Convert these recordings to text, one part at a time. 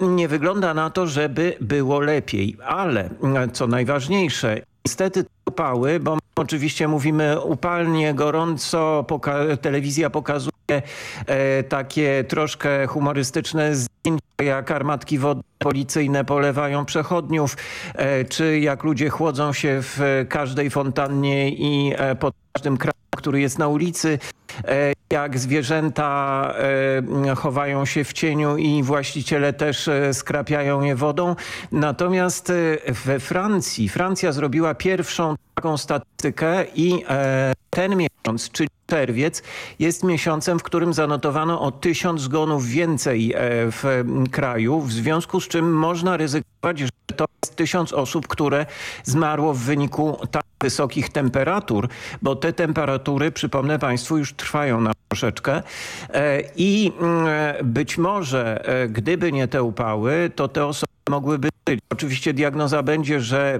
nie wygląda na to, żeby było lepiej, ale co najważniejsze, niestety upały, bo oczywiście mówimy upalnie, gorąco, telewizja pokazuje takie troszkę humorystyczne zdjęcia, jak armatki wodne policyjne polewają przechodniów, czy jak ludzie chłodzą się w każdej fontannie i pod każdym kranem, który jest na ulicy, jak zwierzęta chowają się w cieniu i właściciele też skrapiają je wodą. Natomiast we Francja zrobiła pierwszą taką statystykę i ten miesiąc, czyli czerwiec, jest miesiącem, w którym zanotowano o 1000 zgonów więcej w kraju, w związku z czym można ryzykować, że to jest 1000 osób, które zmarło w wyniku tak wysokich temperatur, bo te temperatury, przypomnę Państwu, już trwają na troszeczkę i być może, gdyby nie te upały, to te osoby mogłyby żyć. Oczywiście diagnoza będzie,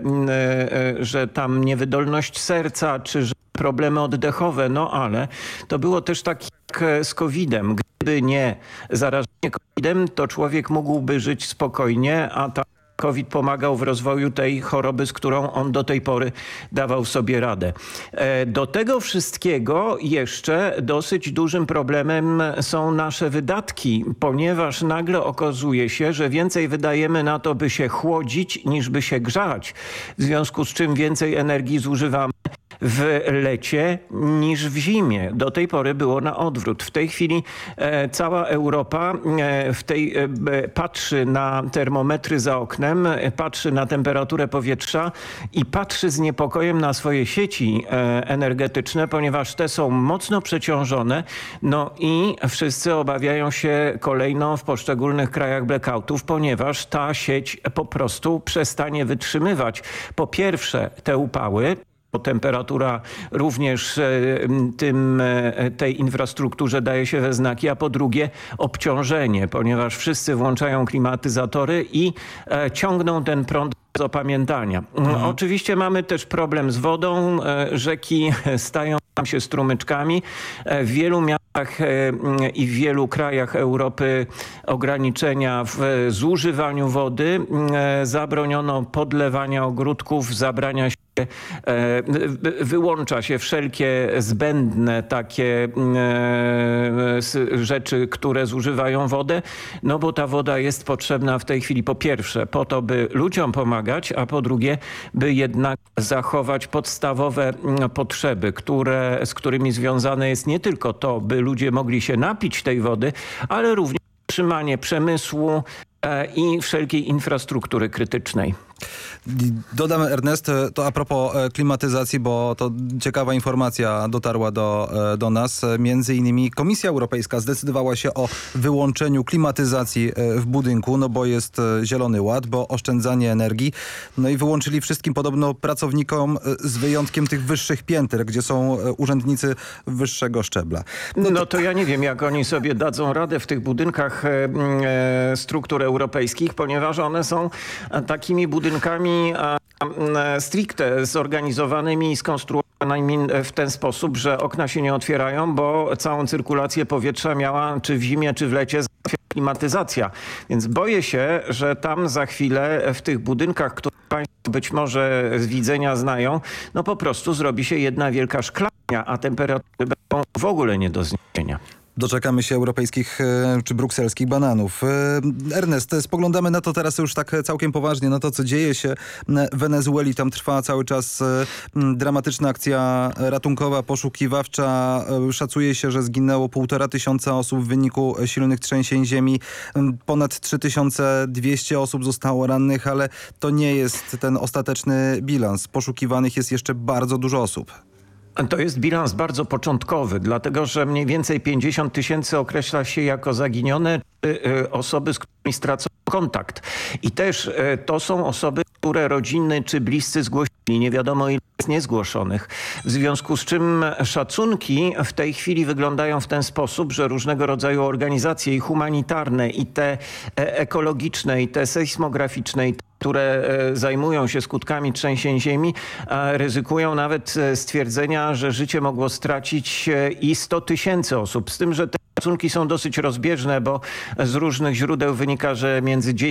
że tam niewydolność serca, czy że problemy oddechowe, no ale to było też tak jak z COVID-em. Gdyby nie zarażenie COVID-em, to człowiek mógłby żyć spokojnie, a ta COVID pomagał w rozwoju tej choroby, z którą on do tej pory dawał sobie radę. Do tego wszystkiego jeszcze dosyć dużym problemem są nasze wydatki, ponieważ nagle okazuje się, że więcej wydajemy na to, by się chłodzić, niż by się grzać. W związku z czym więcej energii zużywamy w lecie niż w zimie. Do tej pory było na odwrót. W tej chwili cała Europa patrzy na termometry za oknem, patrzy na temperaturę powietrza i patrzy z niepokojem na swoje sieci energetyczne, ponieważ te są mocno przeciążone. No i wszyscy obawiają się kolejno w poszczególnych krajach blackoutów, ponieważ ta sieć po prostu przestanie wytrzymywać. Po pierwsze te upały, bo temperatura również tej infrastrukturze daje się we znaki, a po drugie obciążenie, ponieważ wszyscy włączają klimatyzatory i ciągną ten prąd z opamiętania. Oczywiście mamy też problem z wodą. Rzeki stają się strumyczkami. W wielu miastach i w wielu krajach Europy ograniczenia w zużywaniu wody. Zabroniono podlewania ogródków, zabrania się wyłącza się wszelkie zbędne takie rzeczy, które zużywają wodę, no bo ta woda jest potrzebna w tej chwili po pierwsze po to, by ludziom pomagać, a po drugie, by jednak zachować podstawowe potrzeby, z którymi związane jest nie tylko to, by ludzie mogli się napić tej wody, ale również utrzymanie przemysłu i wszelkiej infrastruktury krytycznej. Dodam, Ernest, to a propos klimatyzacji, bo to ciekawa informacja dotarła do nas. Między innymi Komisja Europejska zdecydowała się o wyłączeniu klimatyzacji w budynku, no bo jest Zielony Ład, bo oszczędzanie energii. No i wyłączyli wszystkim podobno pracownikom z wyjątkiem tych wyższych pięter, gdzie są urzędnicy wyższego szczebla. No to ja nie wiem, jak oni sobie dadzą radę w tych budynkach struktur europejskich, ponieważ one są takimi budynkami stricte zorganizowanymi i skonstruowanymi w ten sposób, że okna się nie otwierają, bo całą cyrkulację powietrza miała czy w zimie, czy w lecie klimatyzacja. Więc boję się, że tam za chwilę w tych budynkach, które Państwo być może z widzenia znają, no po prostu zrobi się jedna wielka szklarnia, a temperatury będą w ogóle nie do zniesienia. Doczekamy się europejskich czy brukselskich bananów. Ernest, spoglądamy na to teraz już tak całkiem poważnie, na to, co dzieje się w Wenezueli. Tam trwa cały czas dramatyczna akcja ratunkowa, poszukiwawcza. Szacuje się, że zginęło 1500 osób w wyniku silnych trzęsień ziemi. Ponad 3200 osób zostało rannych, ale to nie jest ten ostateczny bilans. Poszukiwanych jest jeszcze bardzo dużo osób. To jest bilans bardzo początkowy, dlatego że mniej więcej 50 000 określa się jako zaginione osoby, z którymi stracono kontakt. I też to są osoby, które rodziny czy bliscy zgłosili. Nie wiadomo, ile jest niezgłoszonych. W związku z czym szacunki w tej chwili wyglądają w ten sposób, że różnego rodzaju organizacje i humanitarne, i te ekologiczne, i te sejsmograficzne, i te, które zajmują się skutkami trzęsień ziemi, ryzykują nawet stwierdzenia, że życie mogło stracić i 100 000 osób. Z tym, że te szacunki są dosyć rozbieżne, bo z różnych źródeł wynika, że między